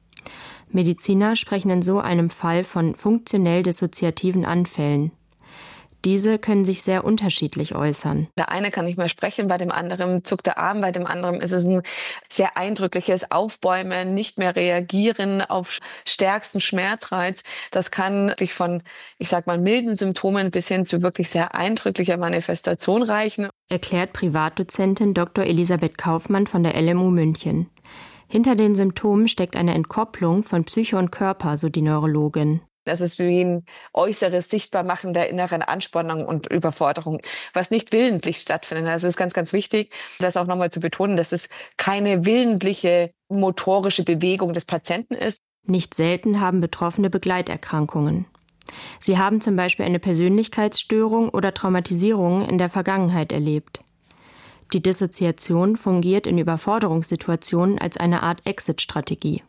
Mediziner sprechen in so einem Fall von funktionell dissoziativen Anfällen. Diese können sich sehr unterschiedlich äußern. Der eine kann nicht mehr sprechen, bei dem anderen zuckt der Arm, bei dem anderen ist es ein sehr eindrückliches Aufbäumen, nicht mehr reagieren auf stärksten Schmerzreiz. Das kann sich von, ich sag mal, milden Symptomen bis hin zu wirklich sehr eindrücklicher Manifestation reichen. Erklärt Privatdozentin Doktor Elisabeth Kaufmann von der L M U München. Hinter den Symptomen steckt eine Entkopplung von Psyche und Körper, so die Neurologin. Das ist wie ein äußeres Sichtbarmachen der inneren Anspannung und Überforderung, was nicht willentlich stattfindet. Also es ist ganz, ganz wichtig, das auch nochmal zu betonen, dass es keine willentliche motorische Bewegung des Patienten ist. Nicht selten haben Betroffene Begleiterkrankungen. Sie haben zum Beispiel eine Persönlichkeitsstörung oder Traumatisierungen in der Vergangenheit erlebt. Die Dissoziation fungiert in Überforderungssituationen als eine Art Exit-Strategie.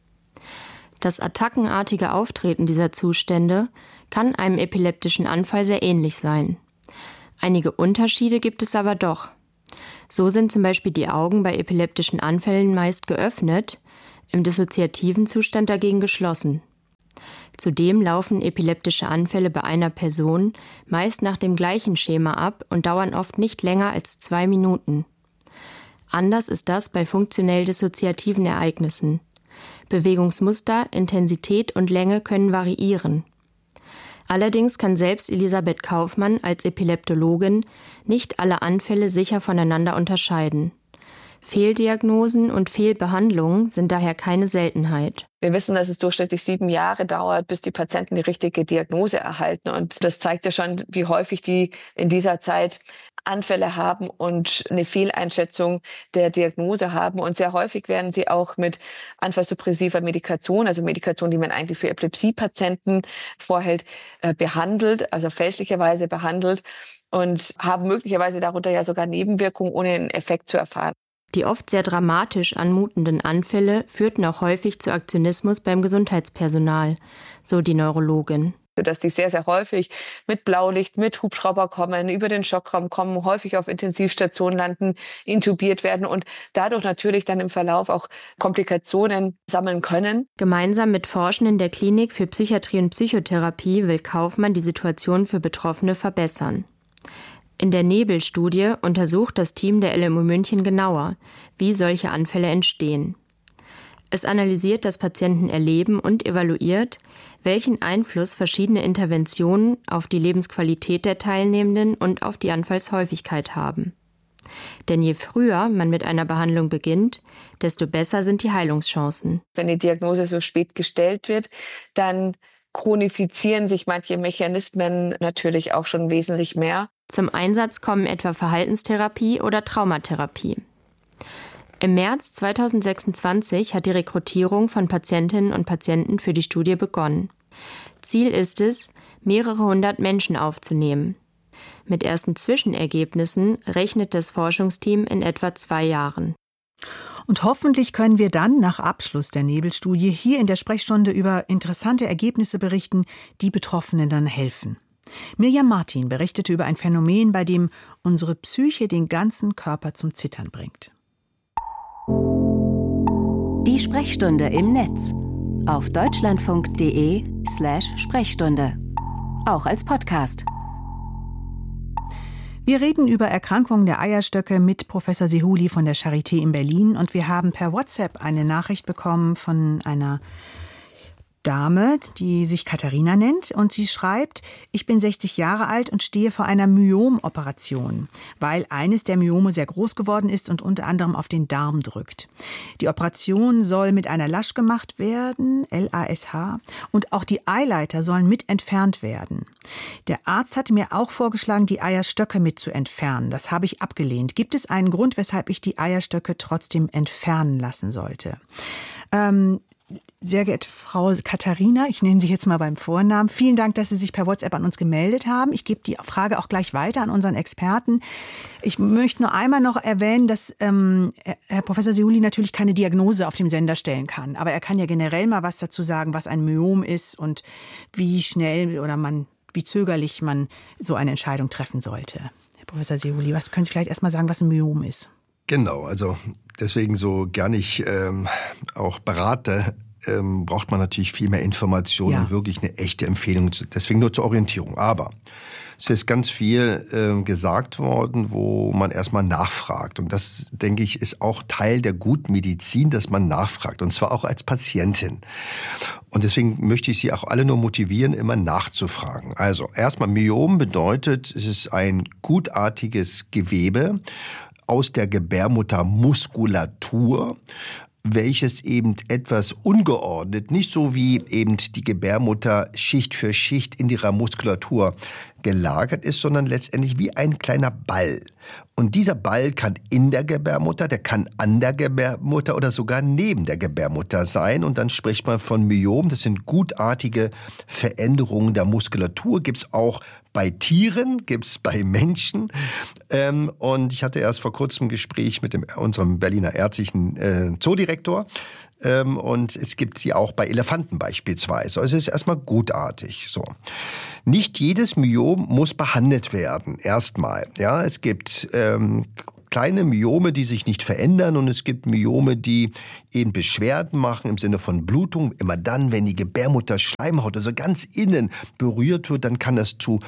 Das attackenartige Auftreten dieser Zustände kann einem epileptischen Anfall sehr ähnlich sein. Einige Unterschiede gibt es aber doch. So sind zum Beispiel die Augen bei epileptischen Anfällen meist geöffnet, im dissoziativen Zustand dagegen geschlossen. Zudem laufen epileptische Anfälle bei einer Person meist nach dem gleichen Schema ab und dauern oft nicht länger als zwei Minuten. Anders ist das bei funktionell dissoziativen Ereignissen. Bewegungsmuster, Intensität und Länge können variieren. Allerdings kann selbst Elisabeth Kaufmann als Epileptologin nicht alle Anfälle sicher voneinander unterscheiden. Fehldiagnosen und Fehlbehandlungen sind daher keine Seltenheit. Wir wissen, dass es durchschnittlich sieben Jahre dauert, bis die Patienten die richtige Diagnose erhalten. Und das zeigt ja schon, wie häufig die in dieser Zeit Anfälle haben und eine Fehleinschätzung der Diagnose haben. Und sehr häufig werden sie auch mit anfallsuppressiver Medikation, also Medikation, die man eigentlich für Epilepsiepatienten vorhält, behandelt, also fälschlicherweise behandelt und haben möglicherweise darunter ja sogar Nebenwirkungen, ohne einen Effekt zu erfahren. Die oft sehr dramatisch anmutenden Anfälle führten auch häufig zu Aktionismus beim Gesundheitspersonal, so die Neurologin. Dass die sehr, sehr häufig mit Blaulicht, mit Hubschrauber kommen, über den Schockraum kommen, häufig auf Intensivstationen landen, intubiert werden und dadurch natürlich dann im Verlauf auch Komplikationen sammeln können. Gemeinsam mit Forschenden der Klinik für Psychiatrie und Psychotherapie will Kaufmann die Situation für Betroffene verbessern. In der Nebel-Studie untersucht das Team der L M U München genauer, wie solche Anfälle entstehen. Es analysiert das Patientenerleben und evaluiert, welchen Einfluss verschiedene Interventionen auf die Lebensqualität der Teilnehmenden und auf die Anfallshäufigkeit haben. Denn je früher man mit einer Behandlung beginnt, desto besser sind die Heilungschancen. Wenn die Diagnose so spät gestellt wird, dann chronifizieren sich manche Mechanismen natürlich auch schon wesentlich mehr. Zum Einsatz kommen etwa Verhaltenstherapie oder Traumatherapie. Im März zweitausendsechsundzwanzig hat die Rekrutierung von Patientinnen und Patienten für die Studie begonnen. Ziel ist es, mehrere hundert Menschen aufzunehmen. Mit ersten Zwischenergebnissen rechnet das Forschungsteam in etwa zwei Jahren. Und hoffentlich können wir dann nach Abschluss der Nebel-Studie hier in der Sprechstunde über interessante Ergebnisse berichten, die Betroffenen dann helfen. Mirjam Martin berichtete über ein Phänomen, bei dem unsere Psyche den ganzen Körper zum Zittern bringt. Die Sprechstunde im Netz auf deutschlandfunk.de slash Sprechstunde. Auch als Podcast. Wir reden über Erkrankungen der Eierstöcke mit Professor Sehuli von der Charité in Berlin und wir haben per WhatsApp eine Nachricht bekommen von einer Dame, die sich Katharina nennt, und sie schreibt: Ich bin sechzig Jahre alt und stehe vor einer Myomoperation, weil eines der Myome sehr groß geworden ist und unter anderem auf den Darm drückt. Die Operation soll mit einer Lasch gemacht werden, L A S H, und auch die Eileiter sollen mit entfernt werden. Der Arzt hatte mir auch vorgeschlagen, die Eierstöcke mit zu entfernen. Das habe ich abgelehnt. Gibt es einen Grund, weshalb ich die Eierstöcke trotzdem entfernen lassen sollte? Ähm, Sehr geehrte Frau Katharina, ich nenne Sie jetzt mal beim Vornamen. Vielen Dank, dass Sie sich per WhatsApp an uns gemeldet haben. Ich gebe die Frage auch gleich weiter an unseren Experten. Ich möchte nur einmal noch erwähnen, dass ähm, Herr Professor Sehuli natürlich keine Diagnose auf dem Sender stellen kann. Aber er kann ja generell mal was dazu sagen, was ein Myom ist und wie schnell oder man, wie zögerlich man so eine Entscheidung treffen sollte. Herr Professor Sehuli, was können Sie vielleicht erst mal sagen, was ein Myom ist? Genau, also deswegen so gerne ich ähm, auch berate, ähm, braucht man natürlich viel mehr Informationen ja. und wirklich eine echte Empfehlung. Deswegen nur zur Orientierung. Aber es ist ganz viel äh, gesagt worden, wo man erstmal nachfragt. Und das, denke ich, ist auch Teil der guten Medizin, dass man nachfragt. Und zwar auch als Patientin. Und deswegen möchte ich Sie auch alle nur motivieren, immer nachzufragen. Also erstmal Myom bedeutet, es ist ein gutartiges Gewebe aus der Gebärmuttermuskulatur, welches eben etwas ungeordnet, nicht so wie eben die Gebärmutter Schicht für Schicht in ihrer Muskulatur gelagert ist, sondern letztendlich wie ein kleiner Ball. Und dieser Ball kann in der Gebärmutter, der kann an der Gebärmutter oder sogar neben der Gebärmutter sein. Und dann spricht man von Myom. Das sind gutartige Veränderungen der Muskulatur. Gibt es auch bei Tieren, gibt es bei Menschen. Ähm, und ich hatte erst vor kurzem ein Gespräch mit dem, unserem Berliner ärztlichen äh, Zoodirektor. Ähm, und es gibt sie auch bei Elefanten beispielsweise. Also es ist erstmal gutartig. So. Nicht jedes Myom muss behandelt werden, erstmal. Ja, es gibt ähm, kleine Myome, die sich nicht verändern, und es gibt Myome, die eben Beschwerden machen im Sinne von Blutung. Immer dann, wenn die Gebärmutterschleimhaut, also ganz innen, berührt wird, dann kann das zu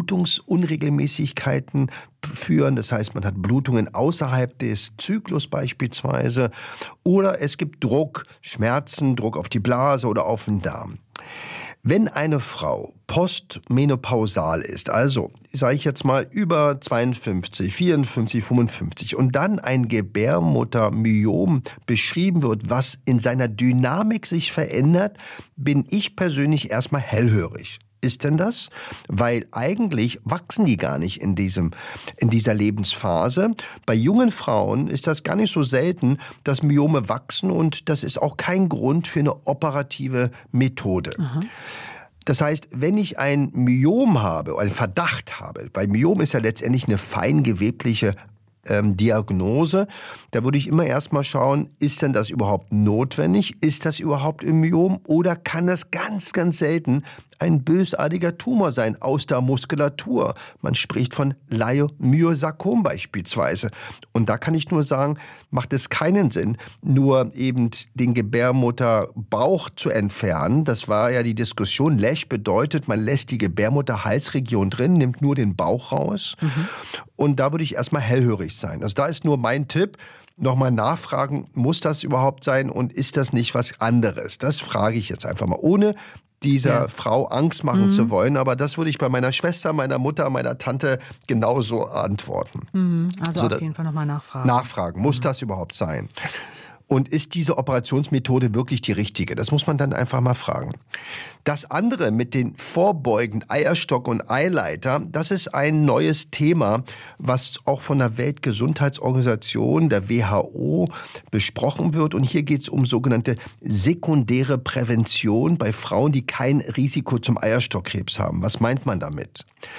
Blutungsunregelmäßigkeiten führen. Das heißt, man hat Blutungen außerhalb des Zyklus beispielsweise. Oder es gibt Druck, Schmerzen, Druck auf die Blase oder auf den Darm. Wenn eine Frau postmenopausal ist, also sage ich jetzt mal über zweiundfünfzig, vierundfünfzig, fünfundfünfzig, und dann ein Gebärmuttermyom beschrieben wird, was in seiner Dynamik sich verändert, bin ich persönlich erstmal hellhörig. Ist denn das? Weil eigentlich wachsen die gar nicht in diesem, in dieser Lebensphase. Bei jungen Frauen ist das gar nicht so selten, dass Myome wachsen, und das ist auch kein Grund für eine operative Methode. Aha. Das heißt, wenn ich ein Myom habe, einen Verdacht habe, weil Myom ist ja letztendlich eine feingewebliche Ähm, Diagnose, da würde ich immer erstmal schauen, ist denn das überhaupt notwendig? Ist das überhaupt ein Myom? Oder kann das ganz, ganz selten ein bösartiger Tumor sein aus der Muskulatur? Man spricht von Leiomyosarkom beispielsweise. Und da kann ich nur sagen, macht es keinen Sinn, nur eben den Gebärmutterbauch zu entfernen. Das war ja die Diskussion. Lash bedeutet, man lässt die Gebärmutterhalsregion drin, nimmt nur den Bauch raus. Mhm. Und da würde ich erstmal hellhörig sein. Also da ist nur mein Tipp, nochmal nachfragen, muss das überhaupt sein und ist das nicht was anderes? Das frage ich jetzt einfach mal, ohne dieser ja. Frau Angst machen mhm. zu wollen. Aber das würde ich bei meiner Schwester, meiner Mutter, meiner Tante genauso antworten. Mhm. Also so, auf jeden Fall nochmal nachfragen. Nachfragen, muss mhm. das überhaupt sein? Und ist diese Operationsmethode wirklich die richtige? Das muss man dann einfach mal fragen. Das andere mit den vorbeugend Eierstock und Eileiter, das ist ein neues Thema, was auch von der Weltgesundheitsorganisation, der W H O, besprochen wird. Und hier geht es um sogenannte sekundäre Prävention bei Frauen, die kein Risiko zum Eierstockkrebs haben. Was meint man damit?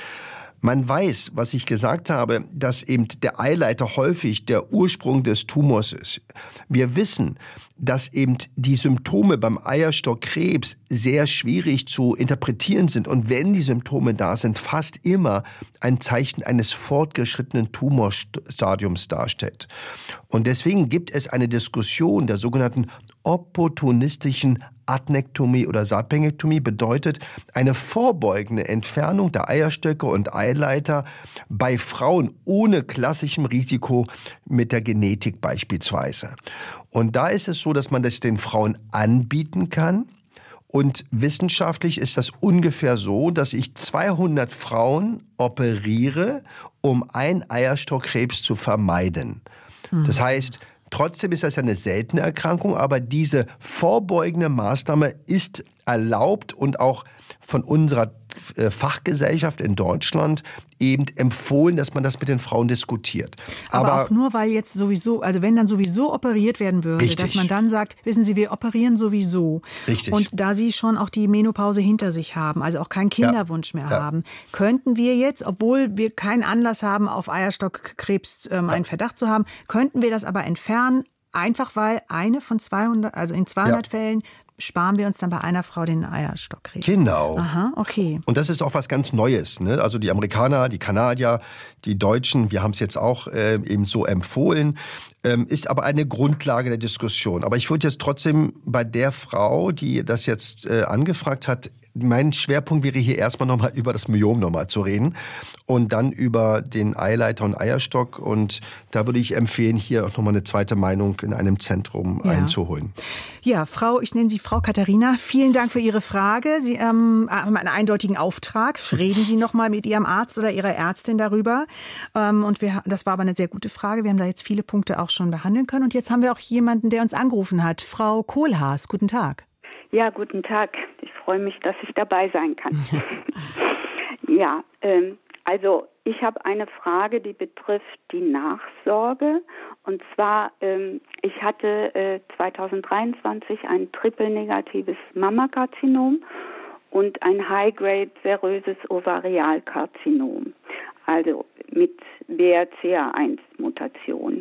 Man weiß, was ich gesagt habe, dass eben der Eileiter häufig der Ursprung des Tumors ist. Wir wissen, dass eben die Symptome beim Eierstockkrebs sehr schwierig zu interpretieren sind. Und wenn die Symptome da sind, fast immer ein Zeichen eines fortgeschrittenen Tumorstadiums darstellt. Und deswegen gibt es eine Diskussion der sogenannten opportunistischen Adnektomie oder Salpingektomie, bedeutet eine vorbeugende Entfernung der Eierstöcke und Eileiter bei Frauen ohne klassischem Risiko mit der Genetik beispielsweise. Und da ist es so, dass man das den Frauen anbieten kann. Und wissenschaftlich ist das ungefähr so, dass ich zweihundert Frauen operiere, um einen Eierstockkrebs zu vermeiden. Mhm. Das heißt, trotzdem ist das eine seltene Erkrankung, aber diese vorbeugende Maßnahme ist erlaubt und auch von unserer Fachgesellschaft in Deutschland eben empfohlen, dass man das mit den Frauen diskutiert. Aber, aber auch nur, weil jetzt sowieso, also wenn dann sowieso operiert werden würde, richtig. Dass man dann sagt, wissen Sie, wir operieren sowieso. Richtig. Und da Sie schon auch die Menopause hinter sich haben, also auch keinen Kinderwunsch ja. mehr ja. haben, könnten wir jetzt, obwohl wir keinen Anlass haben, auf Eierstockkrebs ähm, ja. einen Verdacht zu haben, könnten wir das aber entfernen, einfach weil eine von zweihundert, also in zweihundert ja. Fällen sparen wir uns dann bei einer Frau den Eierstockkrebs. Genau. Aha, okay. Und das ist auch was ganz Neues, ne? Also die Amerikaner, die Kanadier, die Deutschen, wir haben es jetzt auch äh, eben so empfohlen, ähm, ist aber eine Grundlage der Diskussion. Aber ich würde jetzt trotzdem bei der Frau, die das jetzt äh, angefragt hat, mein Schwerpunkt wäre hier erstmal nochmal über das Myom nochmal zu reden und dann über den Eileiter und Eierstock. Und da würde ich empfehlen, hier auch nochmal eine zweite Meinung in einem Zentrum ja. einzuholen. Ja, Frau, ich nenne Sie Frau Katharina, vielen Dank für Ihre Frage. Sie ähm, haben einen eindeutigen Auftrag. Reden Sie noch mal mit Ihrem Arzt oder Ihrer Ärztin darüber. Ähm, und wir, das war aber eine sehr gute Frage. Wir haben da jetzt viele Punkte auch schon behandeln können. Und jetzt haben wir auch jemanden, der uns angerufen hat. Frau Kohlhaas, guten Tag. Ja, guten Tag. Ich freue mich, dass ich dabei sein kann. ja, ähm, also ich habe eine Frage, die betrifft die Nachsorge. Und zwar, ähm, ich hatte äh, zweitausenddreiundzwanzig ein triple-negatives Mammakarzinom und ein High-Grade seröses Ovarialkarzinom, also mit B R C A eins Mutation.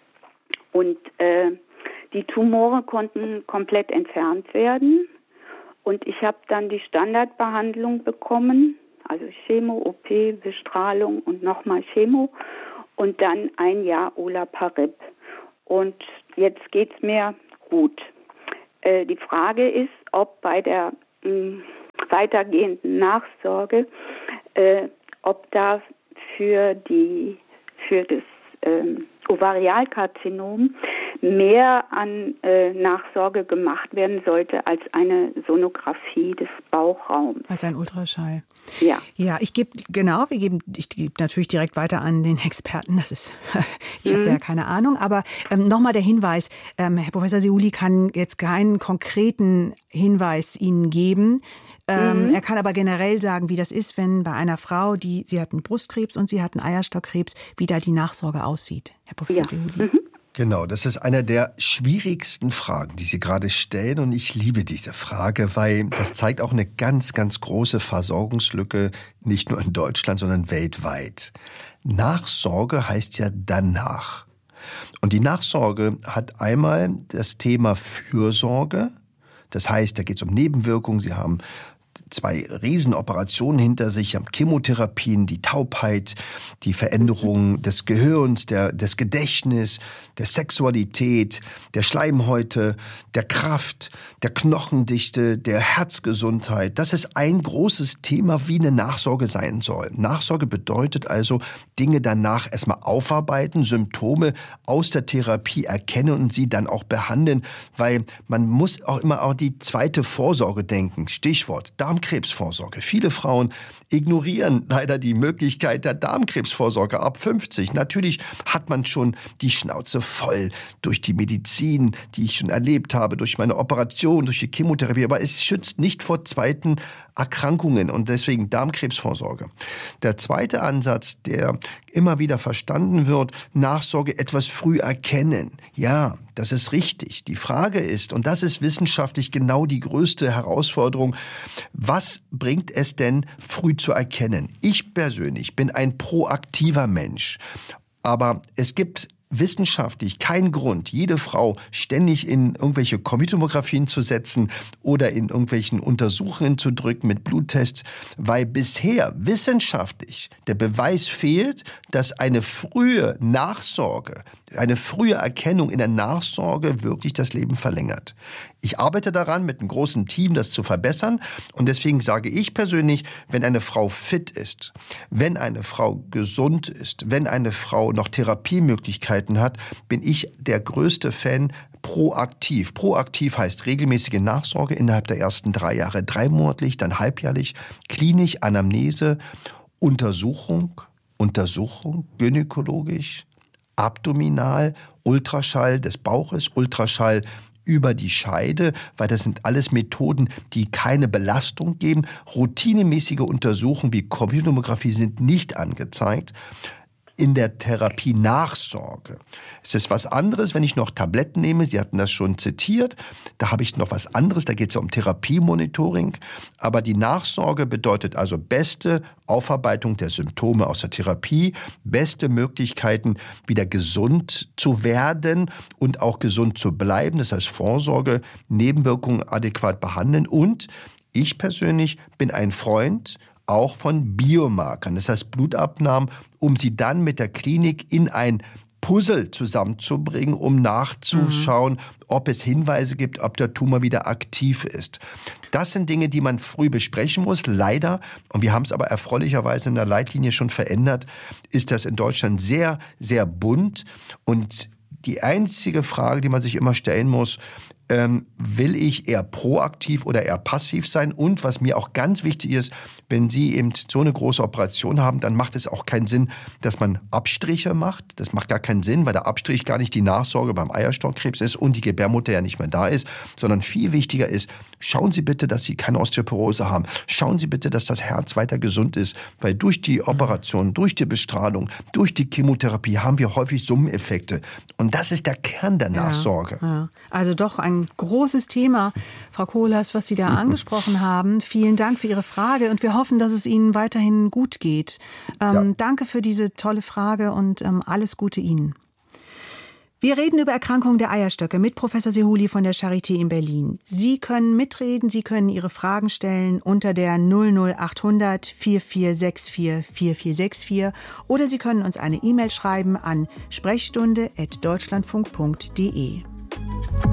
Und äh, die Tumore konnten komplett entfernt werden und ich habe dann die Standardbehandlung bekommen, also Chemo, O P, Bestrahlung und nochmal Chemo und dann ein Jahr Olaparib. Und jetzt geht es mir gut. Äh, die Frage ist, ob bei der mh, weitergehenden Nachsorge, äh, ob da für, die, für das ähm, Ovarialkarzinom mehr an äh, Nachsorge gemacht werden sollte als eine Sonographie des Bauchraums. Als ein Ultraschall. Ja. Ja, ich gebe, genau, wir geben, ich gebe natürlich direkt weiter an den Experten. Das ist, ich habe Mhm. da ja keine Ahnung. Aber ähm, nochmal der Hinweis, ähm, Herr Professor Seouli kann jetzt keinen konkreten Hinweis Ihnen geben. Ähm, Mhm. Er kann aber generell sagen, wie das ist, wenn bei einer Frau, die, sie hat einen Brustkrebs und sie hat einen Eierstockkrebs, wie da die Nachsorge aussieht. Herr Professor Ja. Seouli. Mhm. Genau, das ist eine der schwierigsten Fragen, die Sie gerade stellen. Und ich liebe diese Frage, weil das zeigt auch eine ganz, ganz große Versorgungslücke, nicht nur in Deutschland, sondern weltweit. Nachsorge heißt ja danach. Und die Nachsorge hat einmal das Thema Fürsorge. Das heißt, da geht es um Nebenwirkungen. Sie haben zwei Riesenoperationen hinter sich, haben Chemotherapien, die Taubheit, die Veränderung des Gehirns, der, des Gedächtnisses, der Sexualität, der Schleimhäute, der Kraft, der Knochendichte, der Herzgesundheit. Das ist ein großes Thema, wie eine Nachsorge sein soll. Nachsorge bedeutet also, Dinge danach erstmal aufarbeiten, Symptome aus der Therapie erkennen und sie dann auch behandeln, weil man muss auch immer auch die zweite Vorsorge denken. Stichwort Darmkrebsvorsorge. Viele Frauen ignorieren leider die Möglichkeit der Darmkrebsvorsorge ab fünfzig. Natürlich hat man schon die Schnauze voll durch die Medizin, die ich schon erlebt habe, durch meine Operation, durch die Chemotherapie, aber es schützt nicht vor zweiten Erkrankungen und deswegen Darmkrebsvorsorge. Der zweite Ansatz, der immer wieder verstanden wird, Nachsorge etwas früh erkennen. Ja, das ist richtig. Die Frage ist, und das ist wissenschaftlich genau die größte Herausforderung, was bringt es denn, früh zu erkennen? Ich persönlich bin ein proaktiver Mensch, aber es gibt wissenschaftlich keinen Grund, jede Frau ständig in irgendwelche Computertomographien zu setzen oder in irgendwelchen Untersuchungen zu drücken mit Bluttests, weil bisher wissenschaftlich der Beweis fehlt, dass eine frühe Nachsorge, eine frühe Erkennung in der Nachsorge wirklich das Leben verlängert. Ich arbeite daran, mit einem großen Team das zu verbessern und deswegen sage ich persönlich, wenn eine Frau fit ist, wenn eine Frau gesund ist, wenn eine Frau noch Therapiemöglichkeiten hat, bin ich der größte Fan proaktiv. Proaktiv heißt regelmäßige Nachsorge innerhalb der ersten drei Jahre, dreimonatlich, dann halbjährlich, klinisch, Anamnese, Untersuchung, Untersuchung, gynäkologisch, abdominal, Ultraschall des Bauches, Ultraschall über die Scheide, weil das sind alles Methoden, die keine Belastung geben. Routinemäßige Untersuchungen wie Computertomographie sind nicht angezeigt. In der Therapie Nachsorge. Es ist was anderes, wenn ich noch Tabletten nehme. Sie hatten das schon zitiert. Da habe ich noch was anderes. Da geht es ja um Therapiemonitoring. Aber die Nachsorge bedeutet also beste Aufarbeitung der Symptome aus der Therapie, beste Möglichkeiten, wieder gesund zu werden und auch gesund zu bleiben. Das heißt Vorsorge, Nebenwirkungen adäquat behandeln. Und ich persönlich bin ein Freund auch von Biomarkern, das heißt Blutabnahmen, um sie dann mit der Klinik in ein Puzzle zusammenzubringen, um nachzuschauen, mhm. ob es Hinweise gibt, ob der Tumor wieder aktiv ist. Das sind Dinge, die man früh besprechen muss. Leider, und wir haben es aber erfreulicherweise in der Leitlinie schon verändert, ist das in Deutschland sehr, sehr bunt. Und die einzige Frage, die man sich immer stellen muss, ähm, will ich eher proaktiv oder eher passiv sein? Und was mir auch ganz wichtig ist, wenn Sie eben so eine große Operation haben, dann macht es auch keinen Sinn, dass man Abstriche macht. Das macht gar keinen Sinn, weil der Abstrich gar nicht die Nachsorge beim Eierstockkrebs ist und die Gebärmutter ja nicht mehr da ist, sondern viel wichtiger ist, schauen Sie bitte, dass Sie keine Osteoporose haben. Schauen Sie bitte, dass das Herz weiter gesund ist, weil durch die Operation, durch die Bestrahlung, durch die Chemotherapie haben wir häufig Summeneffekte. Und das ist der Kern der Nachsorge. Ja, ja. Also doch ein großes Thema, Frau Kohlhaas, was Sie da angesprochen haben. Vielen Dank für Ihre Frage und wir hoffen, dass es Ihnen weiterhin gut geht. Ähm, ja. Danke für diese tolle Frage und ähm, alles Gute Ihnen. Wir reden über Erkrankungen der Eierstöcke mit Professor Sehouli von der Charité in Berlin. Sie können mitreden, Sie können Ihre Fragen stellen unter der null null achthundert vier vier sechs vier vier vier sechs vier oder Sie können uns eine E-Mail schreiben an sprechstunde at deutschlandfunk punkt de.